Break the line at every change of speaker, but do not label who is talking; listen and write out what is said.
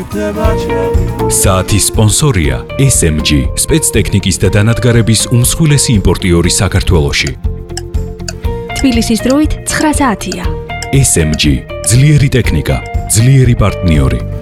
საათის სპონსორია SMG, სპეცტექნიკის და დანადგარების უმსხვილესი იმპორტიორი საქართველოში.
თბილისის დროით 9 საათია.
SMG, ძლიერი ტექნიკა, ძლიერი პარტნიორი.